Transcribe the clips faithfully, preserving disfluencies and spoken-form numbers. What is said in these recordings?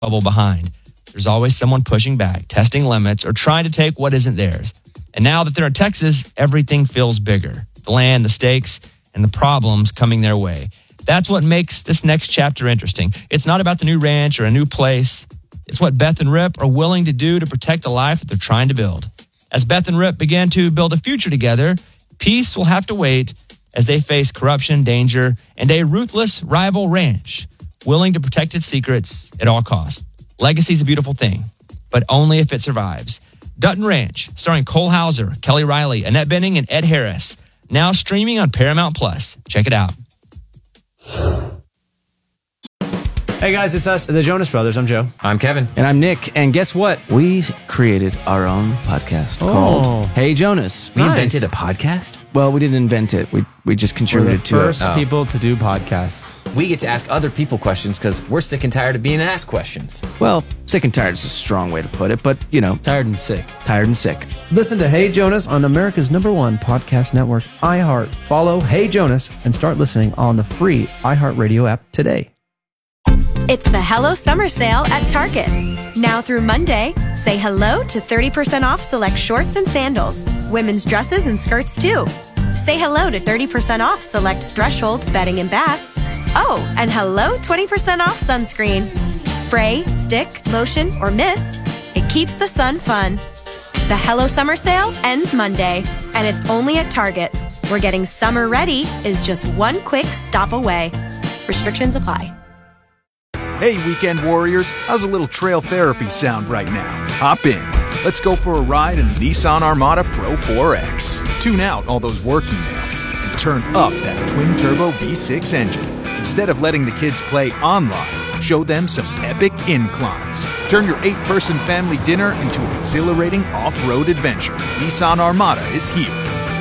trouble behind. There's always someone pushing back, testing limits, or trying to take what isn't theirs. And now that they're in Texas, everything feels bigger. The land, the stakes, and the problems coming their way. That's what makes this next chapter interesting. It's not about the new ranch or a new place. It's what Beth and Rip are willing to do to protect the life that they're trying to build. As Beth and Rip begin to build a future together, peace will have to wait as they face corruption, danger, and a ruthless rival ranch willing to protect its secrets at all costs. Legacy's a beautiful thing, but only if it survives. Dutton Ranch, starring Cole Hauser, Kelly Riley, Annette Bening, and Ed Harris. Now streaming on Paramount Plus. Check it out. Hey guys, it's us, the Jonas Brothers. I'm Joe. I'm Kevin. And I'm Nick. And guess what? We created our own podcast Oh. called Hey Jonas. We Nice. invented a podcast? Well, we didn't invent it. We we just We're the contributed to first it. Oh. people to do podcasts. We get to ask other people questions because we're sick and tired of being asked questions. Well, sick and tired is a strong way to put it, but, you know, Tired and sick. tired and sick. Listen to Hey Jonas on America's number one podcast network, iHeart. Follow Hey Jonas and start listening on the free iHeartRadio app today. It's the Hello Summer Sale at Target. Now through Monday, say hello to thirty percent off select shorts and sandals, women's dresses and skirts too. Say hello to thirty percent off select Threshold bedding and bath. Oh, and hello twenty percent off sunscreen. Spray, stick, lotion, or mist. It keeps the sun fun. The Hello Summer Sale ends Monday, and it's only at Target, where getting summer ready is just one quick stop away. Restrictions apply. Hey, weekend warriors, how's a little trail therapy sound right now? Hop in. Let's go for a ride in the Nissan Armada Pro four X. Tune out all those work emails and turn up that twin-turbo V six engine. Instead of letting the kids play online, show them some epic inclines. Turn your eight-person family dinner into an exhilarating off-road adventure. Nissan Armada is here.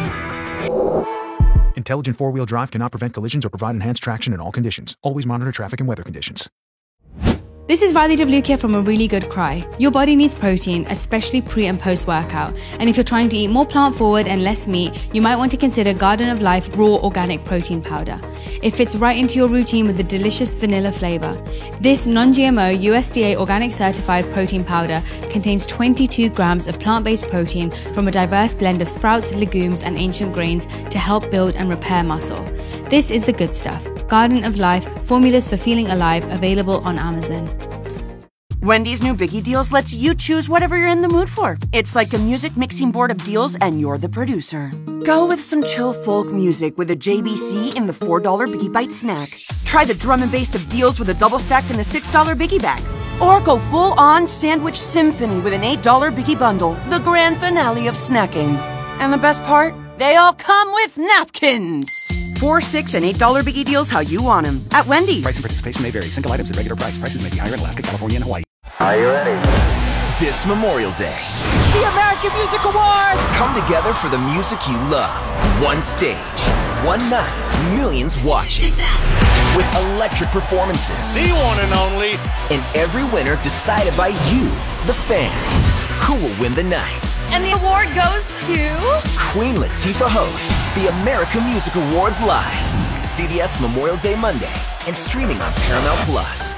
Intelligent four-wheel drive cannot prevent collisions or provide enhanced traction in all conditions. Always monitor traffic and weather conditions. This is Radhi Devlukia from A Really Good Cry. Your body needs protein, especially pre and post workout. And if you're trying to eat more plant forward and less meat, you might want to consider Garden of Life Raw Organic Protein Powder. It fits right into your routine with a delicious vanilla flavor. This non-G M O U S D A organic certified protein powder contains twenty-two grams of plant-based protein from a diverse blend of sprouts, legumes, and ancient grains to help build and repair muscle. This is the good stuff. Garden of Life, formulas for feeling alive, available on Amazon. Wendy's new Biggie Deals lets you choose whatever you're in the mood for. It's like a music mixing board of deals, and you're the producer. Go with some chill folk music with a J B C in the four dollar Biggie Bite snack. Try the drum and bass of deals with a double stack in the six dollar Biggie Bag. Or go full-on sandwich symphony with an eight dollar Biggie Bundle, the grand finale of snacking. And the best part? They all come with napkins. Four, six, and eight dollar Biggie Deals how you want them at Wendy's. Price and participation may vary. Single items at regular price. Prices may be higher in Alaska, California, and Hawaii. Are you ready? This Memorial Day, The American Music Awards! come together for the music you love. One stage, one night, millions watching. With electric performances. The one and only. And every winner decided by you, the fans. Who will win the night? And the award goes to... Queen Latifah hosts the American Music Awards live. C B S Memorial Day Monday and streaming on Paramount Plus.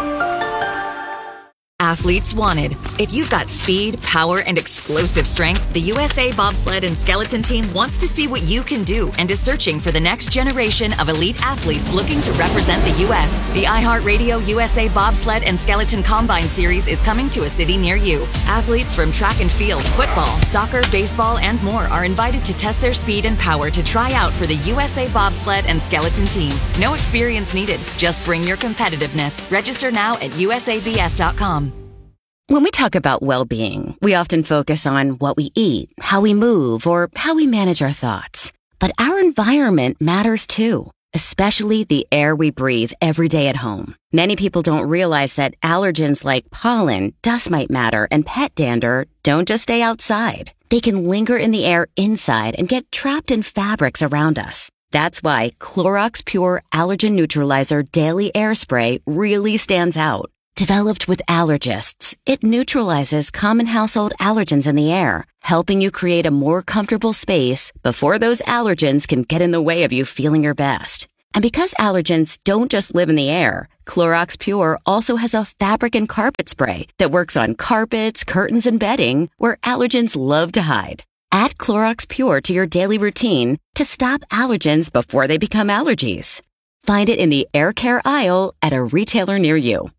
Athletes wanted. If you've got speed, power, and explosive strength, the U S A Bobsled and Skeleton Team wants to see what you can do and is searching for the next generation of elite athletes looking to represent the U S The iHeartRadio U S A Bobsled and Skeleton Combine Series is coming to a city near you. Athletes from track and field, football, soccer, baseball, and more are invited to test their speed and power to try out for the U S A Bobsled and Skeleton Team. No experience needed. Just bring your competitiveness. Register now at U S A B S dot com. When we talk about well-being, we often focus on what we eat, how we move, or how we manage our thoughts. But our environment matters too, especially the air we breathe every day at home. Many people don't realize that allergens like pollen, dust mite matter, and pet dander don't just stay outside. They can linger in the air inside and get trapped in fabrics around us. That's why Clorox Pure Allergen Neutralizer Daily Air Spray really stands out. Developed with allergists, it neutralizes common household allergens in the air, helping you create a more comfortable space before those allergens can get in the way of you feeling your best. And because allergens don't just live in the air, Clorox Pure also has a fabric and carpet spray that works on carpets, curtains, and bedding where allergens love to hide. Add Clorox Pure to your daily routine to stop allergens before they become allergies. Find it in the air care aisle at a retailer near you.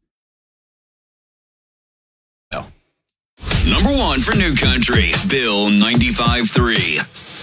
Number one for New Country, Bill ninety-five point three.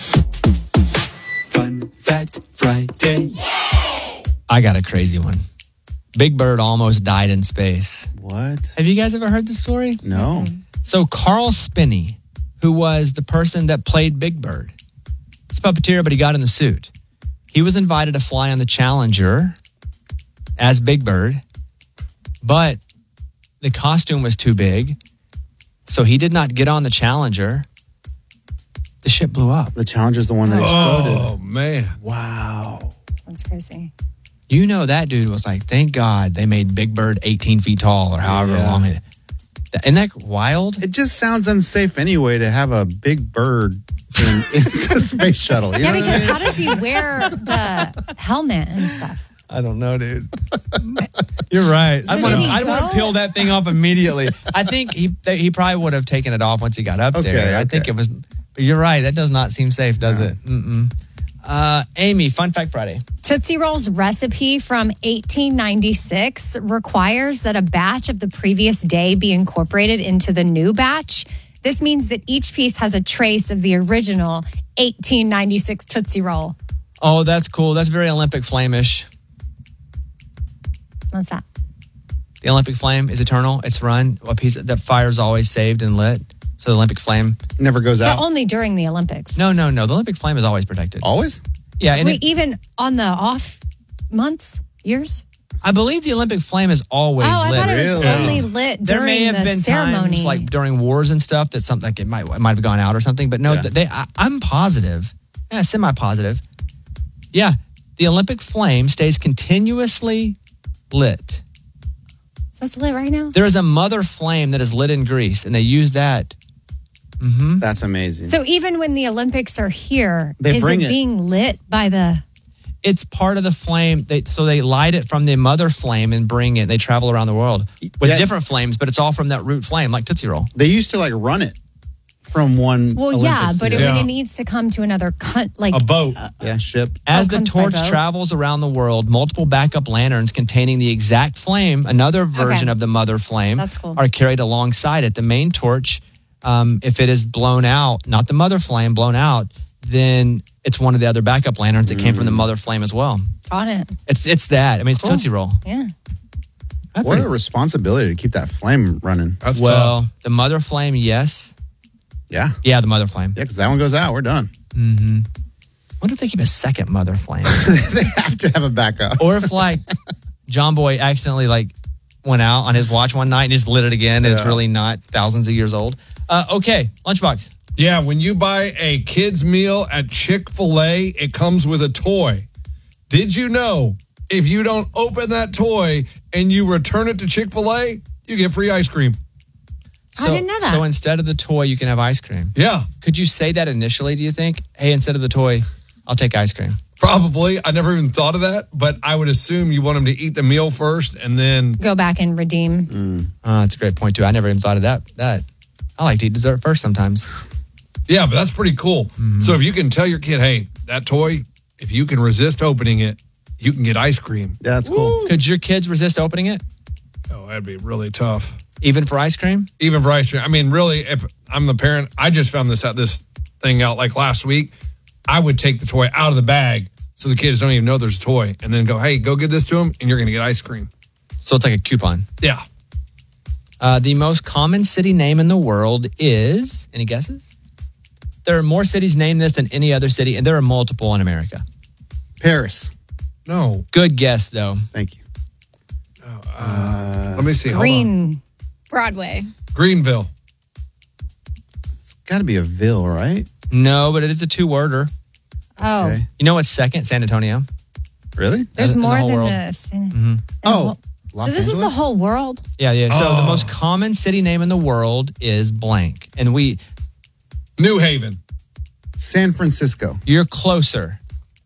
Fun Fact Friday. I got a crazy one. Big Bird almost died in space. What? Have you guys ever heard the story? No. So Carl Spinney, who was the person that played Big Bird, he's a puppeteer, but he got in the suit. He was invited to fly on the Challenger as Big Bird, but the costume was too big, so he did not get on the Challenger. The ship blew up. The Challenger's the one that exploded. Oh, man. Wow. That's crazy. You know that dude was like, thank God they made Big Bird eighteen feet tall or however Yeah. long it. Isn't that wild? It just sounds unsafe anyway to have a big bird in, in the space shuttle. You Yeah, know what I because mean? how does he wear the helmet and stuff? I don't know, dude. You're right. So I want did to. he I want to go? peel that thing off immediately. I think he he probably would have taken it off once he got up Okay, there. I okay. think it was. You're right. That does not seem safe, does it? Mm-mm. Uh, Amy, Fun Fact Friday. Tootsie Roll's recipe from eighteen ninety-six requires that a batch of the previous day be incorporated into the new batch. This means that each piece has a trace of the original eighteen ninety-six Tootsie Roll. Oh, that's cool. That's very Olympic Flame-ish. What's that? The Olympic Flame is eternal. It's run. A piece that fire's always saved and lit. So the Olympic Flame never goes But only during the Olympics. No, no, no. The Olympic Flame is always protected. Always? Yeah, and Wait, it, even on the off months, years? I believe the Olympic Flame is always Oh, I lit. thought it was only lit There during may have the been ceremony. times, like during wars and stuff, that something like it might it might have gone out or something. But no, Yeah. they. I, I'm positive, yeah, semi-positive. Yeah, the Olympic Flame stays continuously lit. So it's lit right now? There is a mother flame that is lit in Greece, and they use that. Mm-hmm. That's amazing. So even when the Olympics are here, They is bring it it. being lit by the... It's part of the flame. They, so they light it from the mother flame and bring it. They travel around the world with Yeah. different flames, but it's all from that root flame, like Tootsie Roll. They used to like run it from one. Well, Olympics yeah, to but the it, when other. it needs to come to another... Con- like boat. uh, yeah, ship. As Oh, the comes by torch boat? travels around the world, multiple backup lanterns containing the exact flame, another version Okay. of the mother flame, That's cool. are carried alongside it. The main torch, um, if it is blown out, not the mother flame blown out, then it's one of the other backup lanterns that came from the mother flame as well. on it. It's it's that. I mean, it's Cool. Tootsie Roll. Yeah. That's What pretty- a responsibility to keep that flame running. That's well, tough. the mother flame, yes. Yeah. Yeah, the mother flame. Yeah, because that one goes out. We're done. Mm-hmm. What if they keep a second mother flame? They have to have a backup. Or if like John Boy accidentally like went out on his watch one night and just lit it again and it's Yeah. really not thousands of years old. Uh, okay, Lunchbox. Yeah, when you buy a kid's meal at Chick-fil-A, it comes with a toy. Did you know if you don't open that toy and you return it to Chick-fil-A, you get free ice cream? So, didn't know that. So instead of the toy, you can have ice cream. Yeah, Could you say that initially, do you think? Hey, instead of the toy, I'll take ice cream. probably. I never even thought of that, but I would assume you want them to eat the meal first and then... Go back and redeem. Uh, that's a great point, too. I never even thought of that. That I like to eat dessert first sometimes. Yeah, but that's pretty cool. So if you can tell your kid, hey, that toy, if you can resist opening it, you can get ice cream. Yeah, that's cool. Could your kids resist opening it? Oh, that'd be really tough. Even for ice cream? Even for ice cream. I mean, really, if I'm the parent, I just found this out, this thing out like last week. I would take the toy out of the bag so the kids don't even know there's a toy and then go, hey, go get this to them and you're going to get ice cream. So it's like a coupon. Yeah. Uh, the most common city name in the world is, any guesses? There are more cities named this than any other city, and there are multiple in America. Paris. No. Good guess, though. Thank you. Uh, Let me see. Hold on. Green. Broadway. Greenville. It's got to be a Ville, right? No, but it is a two-worder. Oh. Okay. You know what's second? San Antonio. Really? There's In the more whole than world. a... Mm-hmm. Oh, So Los this is the Angeles? whole world? Yeah, yeah. So the Oh. most common city name in the world is blank. And we, New Haven. San Francisco. you're closer.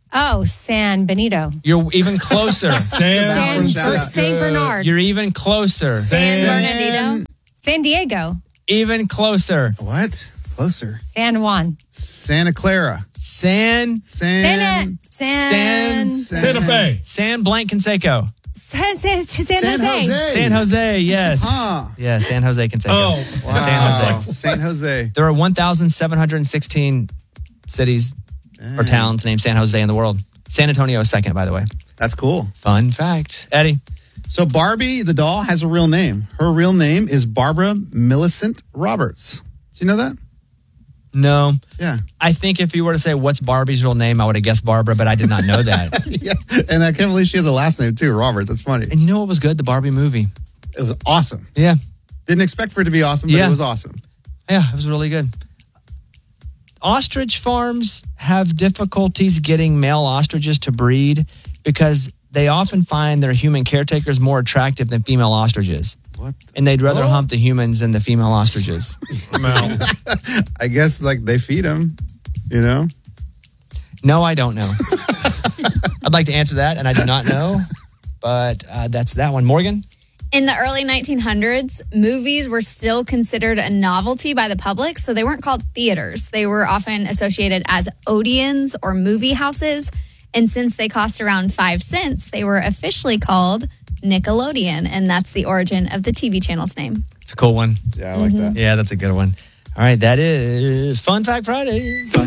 Oh, San Benito. You're even closer. San, Saint Bernard. You're even closer. San Bernardino. San Diego. Even closer. What? Closer. San Juan. Santa Clara. San. San. San. San. Santa Fe. San Blanc Conseco. San, San, San, San Jose. Jose. San Jose, yes. Huh. Yeah, San Jose Conseco. Oh, Wow. San Jose. San Jose. There are one thousand seven hundred sixteen cities or towns named San Jose in the world. San Antonio is second, by the way. That's cool. Fun fact. Eddie. So Barbie, the doll, has a real name. Her real name is Barbara Millicent Roberts. Do you know that? No. Yeah. I think if you were to say, what's Barbie's real name, I would have guessed Barbara, but I did not know that. Yeah. And I can't believe she has a last name, too, Roberts. That's funny. And you know what was good? The Barbie movie. It was awesome. Yeah. Didn't expect for it to be awesome, but Yeah. it was awesome. Yeah, it was really good. Ostrich farms have difficulties getting male ostriches to breed because they often find their human caretakers more attractive than female ostriches. What? And they'd rather Oh. hump the humans than the female ostriches. I guess, like, they feed them, you know? No, I don't know. I'd like to answer that, and I do not know. But uh, that's that one. Morgan? In the early nineteen hundreds, movies were still considered a novelty by the public, so they weren't called theaters. They were often associated as Odeons or movie houses. And since they cost around five cents, they were officially called Nickelodeon. And that's the origin of the T V channel's name. It's a cool one. Yeah, I like that. Yeah, that's a good one. All right, that is Fun Fact Friday. Fun